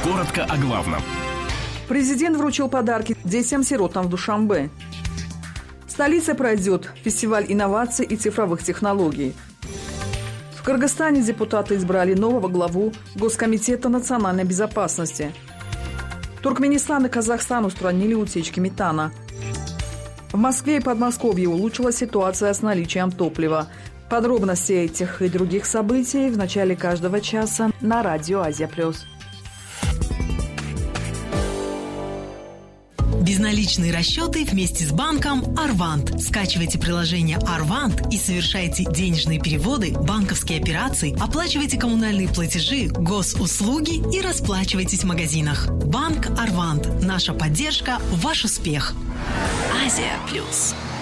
Коротко о главном. Президент вручил подарки детям-сиротам в Душанбе. В столице пройдет фестиваль инноваций и цифровых технологий. В Кыргызстане депутаты избрали нового главу Госкомитета национальной безопасности. Туркменистан и Казахстан устранили утечки метана. В Москве и Подмосковье улучшилась ситуация с наличием топлива. Подробности этих и других событий в начале каждого часа на радио Азия+. Безналичные расчеты вместе с банком Арвант. Скачивайте приложение Арвант и совершайте денежные переводы, банковские операции, оплачивайте коммунальные платежи, госуслуги и расплачивайтесь в магазинах. Банк Арвант. Наша поддержка – ваш успех. Азия+.